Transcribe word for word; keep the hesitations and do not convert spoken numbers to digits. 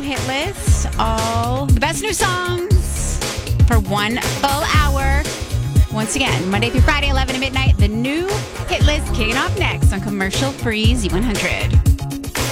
hit list. All the best new songs for one full hour. Once again, Monday through Friday, eleven to midnight, the new hit list kicking off next on Commercial Free Z one hundred.